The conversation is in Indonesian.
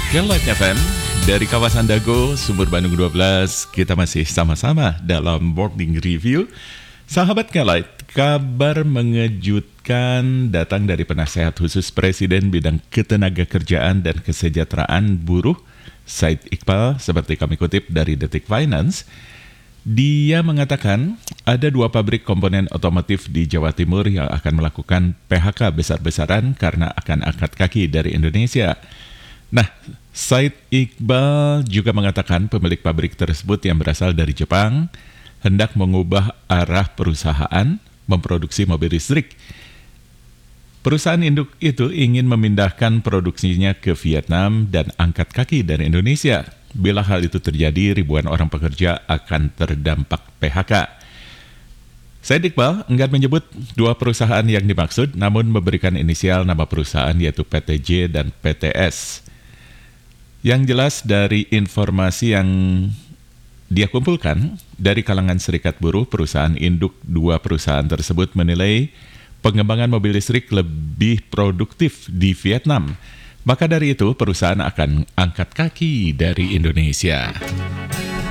Kelet FM dari kawasan Dago, Sumur Bandung 12. Kita masih sama-sama dalam Morning Review. Sahabat Kelet, kabar mengejutkan datang dari penasehat khusus Presiden bidang ketenagakerjaan dan kesejahteraan buruh, Said Iqbal, seperti kami kutip dari Detik Finance. Dia mengatakan ada 2 pabrik komponen otomotif di Jawa Timur yang akan melakukan PHK besar-besaran karena akan angkat kaki dari Indonesia. Nah, Said Iqbal juga mengatakan pemilik pabrik tersebut yang berasal dari Jepang hendak mengubah arah perusahaan memproduksi mobil listrik. Perusahaan induk itu ingin memindahkan produksinya ke Vietnam dan angkat kaki dari Indonesia. Bila hal itu terjadi, ribuan orang pekerja akan terdampak PHK. Said Iqbal enggan menyebut 2 perusahaan yang dimaksud, namun memberikan inisial nama perusahaan yaitu PTJ dan PTS. Yang jelas dari informasi yang dia kumpulkan dari kalangan serikat buruh, perusahaan induk 2 perusahaan tersebut menilai pengembangan mobil listrik lebih produktif di Vietnam. Maka dari itu perusahaan akan angkat kaki dari Indonesia.